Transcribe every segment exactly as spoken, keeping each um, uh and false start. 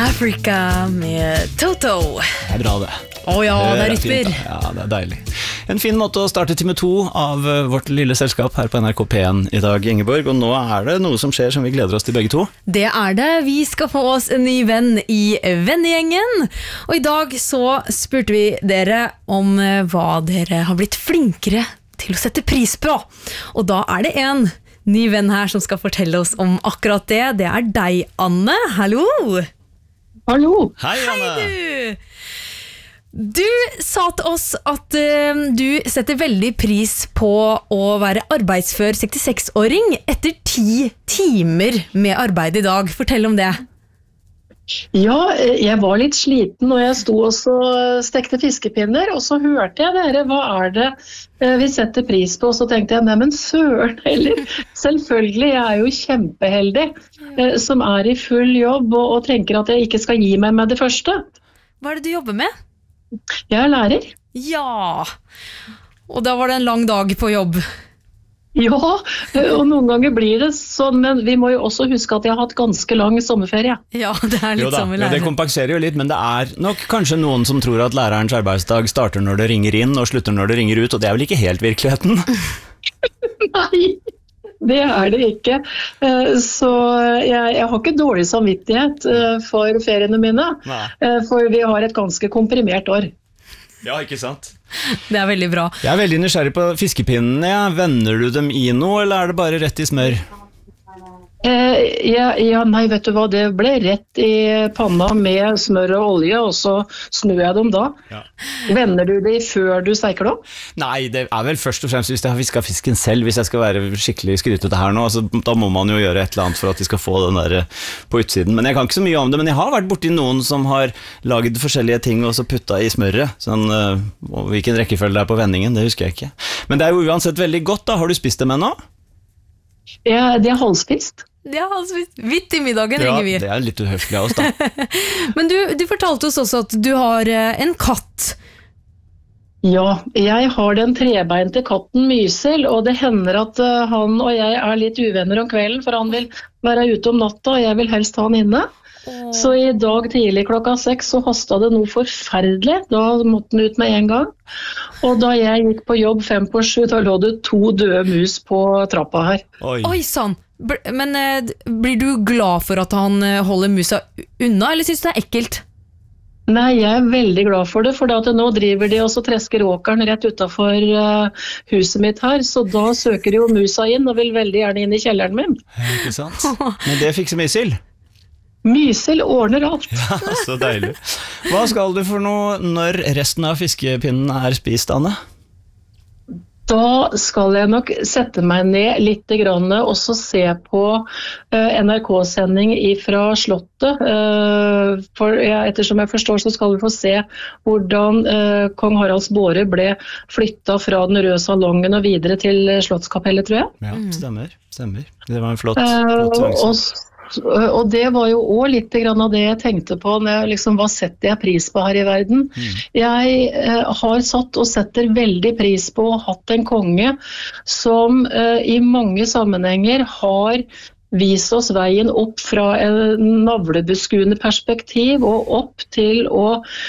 Africa med Toto. Det er bra det. Å ja, det er rytmer. Ja, det er deilig. En fin måte å starte time to av vårt lille selskap her på N R K P én i dag, Ingeborg. Og nå er det noe som skjer som vi gleder oss til begge to. Det er det. Vi skal få oss en ny venn i vennegjengen. Og i dag så spurte vi dere om hva dere har blitt flinkere til å sette pris på. Og da er det en ny venn her som skal fortelle oss om akkurat det. Det er deg, Anne. Hallo! Hallo! Hei, Anne! Hei, du! Du sa til oss at uh, du setter veldig pris på å være arbeidsfør sekstiseks-åring etter ti timer med arbeid i dag. Fortell om det. Ja, jeg var litt sliten og jeg sto også og stekte fiskepinner, og så hørte jeg dere, hva er det vi setter pris på? Og så tenkte jeg, nei, men søren heller. Selvfølgelig, jeg er jo kjempeheldig som er i full jobb og, og tenker at jeg ikke skal gi meg med det første. Hva er det du jobber med? Jeg er lærer. Ja, og da var det en lang dag på jobb. Ja, og noen ganger blir det sånn, men vi må jo også huske at jeg har hatt ganske lang sommerferie. Ja, det er litt jo da, som med jo, lærer. det kompenserer jo litt, men det er nok kanskje noen som tror at lærerens arbeidsdag starter når det ringer inn og slutter når det ringer ut, og det er vel ikke helt virkeligheten? Nei, det er det ikke. Så jeg, jeg har ikke dårlig samvittighet for feriene mine, Nei. For vi har et ganske komprimert år. Ja, ikke sant? Det er veldig bra. Jeg er veldig nysgjerrig på fiskepinnene. Ja. Vender du dem i noe, eller er det bare rett i smør? Eh, ja, ja, nei, vet du hva, det ble rett i panna med smør og olje, og så snur jeg dem da. Ja. Vender du det før du steker dem? Nei, det er vel først og fremst hvis jeg har fisket fisken selv, hvis jeg skal være skikkelig skrytete her nå, altså, da må man jo gjøre et eller annet for at de skal få den der på utsiden. Men jeg kan ikke så mye om det, men jeg har vært borti noen som har laget forskjellige ting og så puttet i smøret, sånn, uh, hvilken rekkefølge det er på vendingen, det husker jeg ikke. Men det er jo uansett veldig godt da, har du spist dem ennå? Ja, det er halvspist. Ja, altså, vidt i middagen Ja, ringer vi. det er litt uhøflig av oss da. Men du, du fortalte oss også at du har eh, en katt. Ja, jeg har den trebeinte katten Mysel, og det hender at uh, han og jeg er litt uvenner om kvelden, for han vil være ute om natta, og jeg vil helst ha han inne. Åh. Så i dag tidlig klokka seks så hastet det noe forferdelig, da måtte den ut med en gang. Og da jeg gikk på jobb fem på sju, da lå det to døde mus på trappa her. Oi. Oi, sann. Bl- Men eh, blir du glad for at han eh, holder musa unna, eller synes du det er ekkelt? Nei, jeg er veldig glad for det, for at nå driver de og så tresker åkeren rett utenfor uh, huset mitt her, så da søker jo musa inn og vil veldig gjerne inn i kjelleren min. Ikke sant? Men det fikser Mysel. Mysel ordner alt. Ja, så deilig. Hva skal du for noe når resten av fiskepinnen er spist, Anne? Da skal jeg nok sette meg ned litt grann, og så se på uh, N R K-sending fra Slottet. Uh, for, ja, ettersom jeg forstår, så skal vi få se hvordan uh, kong Haralds båre ble flyttet fra den røde salongen og videre til Slottskapellet, tror jeg. Ja, stemmer, stemmer. Det var en flott, Uh, flott og, seanse. og det var jo også litt grann av det jeg tenkte på, når jeg, liksom, hva setter jeg pris på her i verden? Mm. Jeg eh, har satt og setter veldig pris på å ha hatt en konge som eh, i mange sammenhenger har vist oss veien opp fra en navlebeskuende perspektiv og opp til å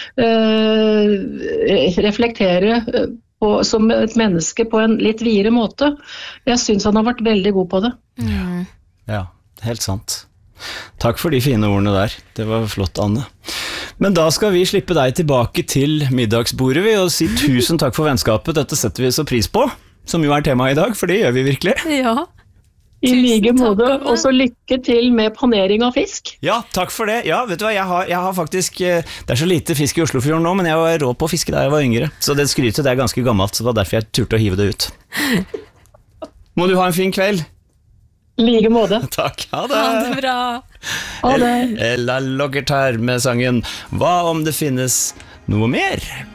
eh, reflektere på, som et menneske på en litt videre måte. Jeg synes han har vært veldig god på det. Mm. Ja, helt sant. Takk for de fine ordene der. Det var flott, Anne. Men da skal vi slippe deg tilbake til middagsbordet vi, og si tusen takk for vennskapet. Dette setter vi så pris på, som jo er temaet i dag, for det gjør vi virkelig. Ja. I Tusen like takk, måte, Anne. og så lykke til med panering av fisk. Ja, takk for det. Ja, vet du hva, jeg har, jeg har faktisk, eh, det er så lite fisk i Oslofjorden nå, men jeg var rå på å fiske da jeg var yngre. Så det skrytet det er ganske gammelt, så det var derfor jeg turte å hive det ut. Må du ha en fin kveld? Like måte. Takk, ha det. Ha det bra. Ha det. Ella Loggert her med sangen Hva om det finnes noe mer?